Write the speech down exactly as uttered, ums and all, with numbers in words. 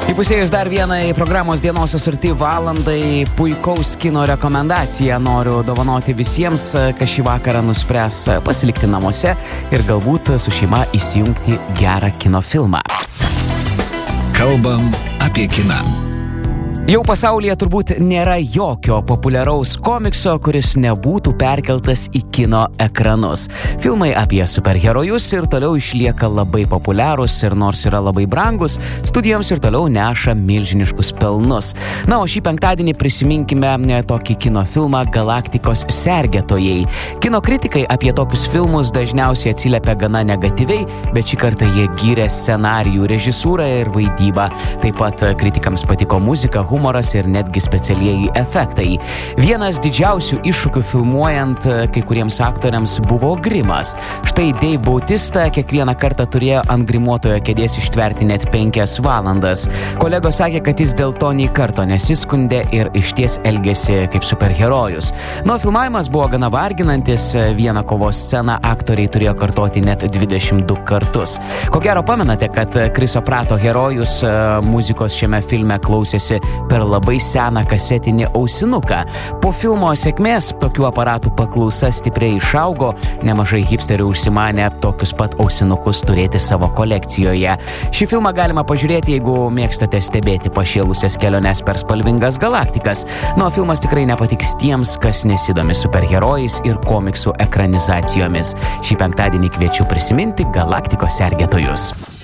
Įpusėjus dar vienai programos dienos asorti valandai, puikaus kino rekomendaciją noriu dovanoti visiems, kas šį vakarą nuspręs pasilikti namuose ir galbūt su šeima įsijungti gerą kino filmą. Kalbam apie kiną. Jau pasaulyje turbūt nėra jokio populiaraus komikso, kuris nebūtų perkeltas į kino ekranus. Filmai apie superherojus ir toliau išlieka labai populiarūs ir nors yra labai brangus, studijoms ir toliau neša milžiniškus pelnus. Na, o šį penktadienį prisiminkime tokį kino filmą Galaktikos sergėtojai. Kino kritikai apie tokius filmus dažniausiai atsiliepia gana negatyviai, bet šį kartą jie gyrė scenarijų, režisūrą ir vaidybą. Taip pat kritikams patiko muzika, humoras ir netgi specialieji efektai. Vienas didžiausių iššūkių filmuojant kai kuriems aktoriams buvo grimas. Štai Dave Bautista kiekvieną kartą turėjo ant grimuotojo kėdės ištverti net penkias valandas. Kolegos sakė, kad jis dėl to nei karto nesiskundė ir išties elgėsi kaip superherojus. Nu, filmavimas buvo gana varginantis, vieną kovos sceną aktoriai turėjo kartoti net dvidešimt du kartus. Ko gero pamenate, kad Chriso Prato herojus muzikos šiame filme klausėsi per labai seną kasetinį ausinuką. Po filmo sėkmės tokių aparatų paklausa stipriai išaugo, nemažai hipsterių užsimanė tokius pat ausinukus turėti savo kolekcijoje. Šį filmą galima pažiūrėti, jeigu mėgstate stebėti pašėlusias keliones per spalvingas galaktikas. Nu, filmas tikrai nepatiks tiems, kas nesidomi superherojais ir komiksų ekranizacijomis. Šį penktadienį kviečiu prisiminti Galaktikos sergėtojus.